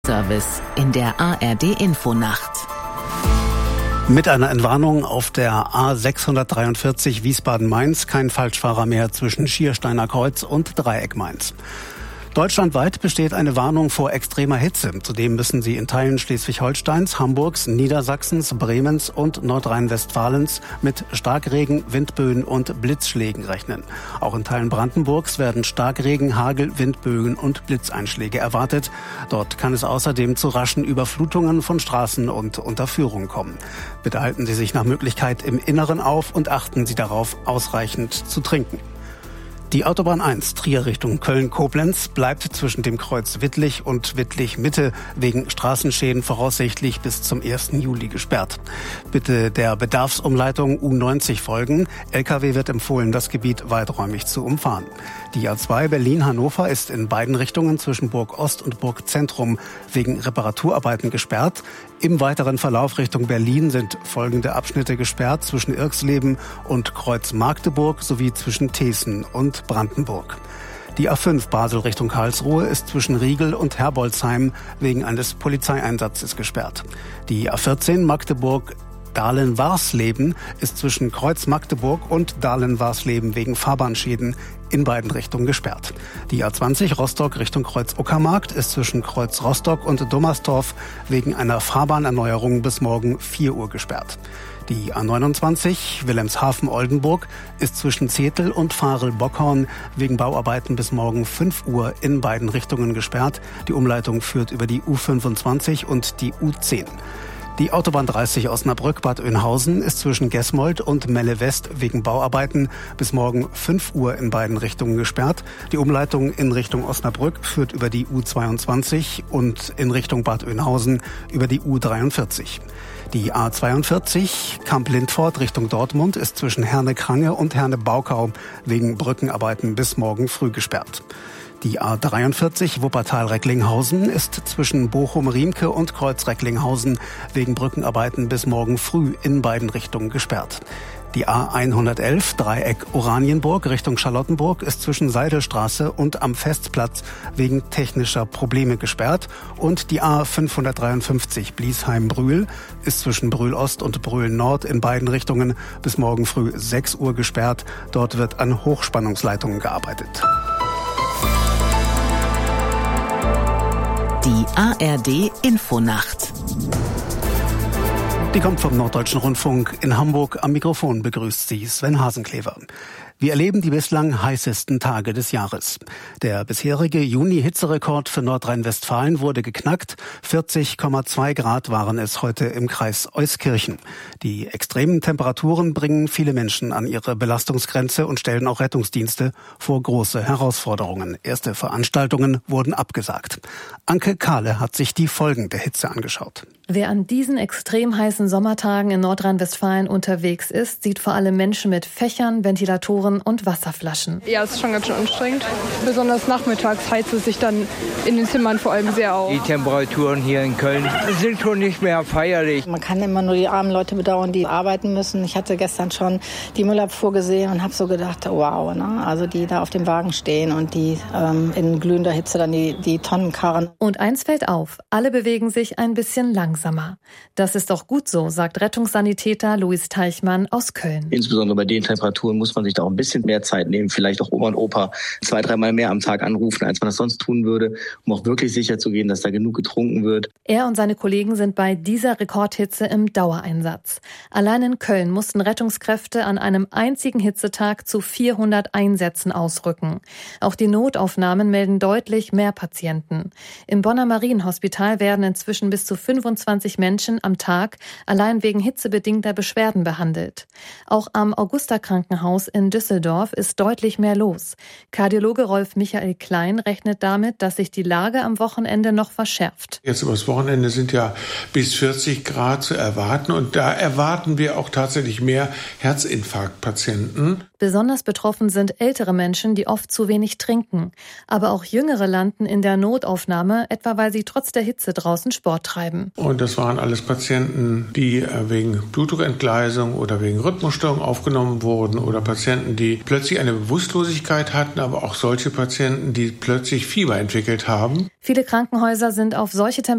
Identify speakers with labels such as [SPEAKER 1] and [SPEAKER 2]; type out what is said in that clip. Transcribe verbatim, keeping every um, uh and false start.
[SPEAKER 1] Service in der A R D-Infonacht.
[SPEAKER 2] Mit einer Entwarnung auf der A sechshundertdreiundvierzig Wiesbaden-Mainz kein Falschfahrer mehr zwischen Schiersteiner Kreuz und Dreieck Mainz. Deutschlandweit besteht eine Warnung vor extremer Hitze. Zudem müssen Sie in Teilen Schleswig-Holsteins, Hamburgs, Niedersachsens, Bremens und Nordrhein-Westfalens mit Starkregen, Windböen und Blitzschlägen rechnen. Auch in Teilen Brandenburgs werden Starkregen, Hagel, Windböen und Blitzeinschläge erwartet. Dort kann es außerdem zu raschen Überflutungen von Straßen und Unterführungen kommen. Bitte halten Sie sich nach Möglichkeit im Inneren auf und achten Sie darauf, ausreichend zu trinken. Die Autobahn eins Trier Richtung Köln-Koblenz bleibt zwischen dem Kreuz Wittlich und Wittlich-Mitte wegen Straßenschäden voraussichtlich bis zum ersten Juli gesperrt. Bitte der Bedarfsumleitung U neunzig folgen. L K W wird empfohlen, das Gebiet weiträumig zu umfahren. Die A zwei Berlin-Hannover ist in beiden Richtungen zwischen Burg Ost und Burg Zentrum wegen Reparaturarbeiten gesperrt. Im weiteren Verlauf Richtung Berlin sind folgende Abschnitte gesperrt zwischen Irxleben und Kreuz Magdeburg sowie zwischen Thesen und Brandenburg. Die A fünf Basel Richtung Karlsruhe ist zwischen Riegel und Herbolzheim wegen eines Polizeieinsatzes gesperrt. Die A vierzehn Magdeburg Dahlem-Warsleben ist zwischen Kreuz Magdeburg und Dahlem-Warsleben wegen Fahrbahnschäden in beiden Richtungen gesperrt. Die A zwanzig Rostock Richtung Kreuz Uckermarkt ist zwischen Kreuz Rostock und Dommersdorf wegen einer Fahrbahnerneuerung bis morgen vier Uhr gesperrt. Die A neunundzwanzig Wilhelmshaven-Oldenburg ist zwischen Zetel und Varel-Bockhorn wegen Bauarbeiten bis morgen fünf Uhr in beiden Richtungen gesperrt. Die Umleitung führt über die U fünfundzwanzig und die U zehn. Die Autobahn dreißig Osnabrück-Bad Oeynhausen ist zwischen Gesmold und Melle West wegen Bauarbeiten bis morgen fünf Uhr in beiden Richtungen gesperrt. Die Umleitung in Richtung Osnabrück führt über die U zweiundzwanzig und in Richtung Bad Oeynhausen über die U dreiundvierzig. Die A zweiundvierzig Kamp-Lindfort Richtung Dortmund ist zwischen Herne-Krange und Herne-Baukau wegen Brückenarbeiten bis morgen früh gesperrt. Die A dreiundvierzig Wuppertal-Recklinghausen ist zwischen Bochum-Riemke und Kreuz-Recklinghausen wegen Brückenarbeiten bis morgen früh in beiden Richtungen gesperrt. Die A hundertelf Dreieck Oranienburg Richtung Charlottenburg ist zwischen Seidelstraße und am Festplatz wegen technischer Probleme gesperrt. Und die A fünfhundertdreiundfünfzig Bliesheim-Brühl ist zwischen Brühl Ost und Brühl Nord in beiden Richtungen bis morgen früh sechs Uhr gesperrt. Dort wird an Hochspannungsleitungen gearbeitet.
[SPEAKER 1] Die A R D-Infonacht.
[SPEAKER 2] Die kommt vom Norddeutschen Rundfunk in Hamburg. Am Mikrofon begrüßt sie Sven Hasenklever. Wir erleben die bislang heißesten Tage des Jahres. Der bisherige Juni-Hitzerekord für Nordrhein-Westfalen wurde geknackt. vierzig Komma zwei Grad waren es heute im Kreis Euskirchen. Die extremen Temperaturen bringen viele Menschen an ihre Belastungsgrenze und stellen auch Rettungsdienste vor große Herausforderungen. Erste Veranstaltungen wurden abgesagt. Anke Kahle hat sich die Folgen der Hitze angeschaut.
[SPEAKER 3] Wer an diesen extrem heißen Sommertagen in Nordrhein-Westfalen unterwegs ist, sieht vor allem Menschen mit Fächern, Ventilatoren und Wasserflaschen.
[SPEAKER 4] Ja, es ist schon ganz schön anstrengend. Besonders nachmittags heizt es sich dann in den Zimmern vor allem sehr auf.
[SPEAKER 5] Die Temperaturen hier in Köln sind schon nicht mehr feierlich.
[SPEAKER 6] Man kann immer nur die armen Leute bedauern, die arbeiten müssen. Ich hatte gestern schon die Müllabfuhr gesehen und habe so gedacht, wow, ne? Also die da auf dem Wagen stehen und die ähm, in glühender Hitze dann die, die Tonnen karren.
[SPEAKER 3] Und eins fällt auf, alle bewegen sich ein bisschen langsamer. Das ist doch gut so, sagt Rettungssanitäter Luis Teichmann aus Köln.
[SPEAKER 7] Insbesondere bei den Temperaturen muss man sich da auch ein bisschen mehr Zeit nehmen, vielleicht auch Oma und Opa zwei, dreimal mehr am Tag anrufen, als man das sonst tun würde, um auch wirklich sicher zu gehen, dass da genug getrunken wird.
[SPEAKER 3] Er und seine Kollegen sind bei dieser Rekordhitze im Dauereinsatz. Allein in Köln mussten Rettungskräfte an einem einzigen Hitzetag zu vierhundert Einsätzen ausrücken. Auch die Notaufnahmen melden deutlich mehr Patienten. Im Bonner Marienhospital werden inzwischen bis zu fünfundzwanzig Menschen am Tag allein wegen hitzebedingter Beschwerden behandelt. Auch am Augusta-Krankenhaus in Düsseldorf ist deutlich mehr los. Kardiologe Rolf Michael Klein rechnet damit, dass sich die Lage am Wochenende noch verschärft.
[SPEAKER 8] Jetzt übers Wochenende sind ja bis vierzig Grad zu erwarten und da erwarten wir auch tatsächlich mehr Herzinfarktpatienten.
[SPEAKER 3] Besonders betroffen sind ältere Menschen, die oft zu wenig trinken. Aber auch Jüngere landen in der Notaufnahme, etwa weil sie trotz der Hitze draußen Sport treiben.
[SPEAKER 8] Und das waren alles Patienten, die wegen Blutdruckentgleisung oder wegen Rhythmusstörung aufgenommen wurden oder Patienten, Patienten, die plötzlich eine Bewusstlosigkeit hatten, aber auch solche Patienten, die plötzlich Fieber entwickelt haben.
[SPEAKER 3] Viele Krankenhäuser sind auf solche Temperaturen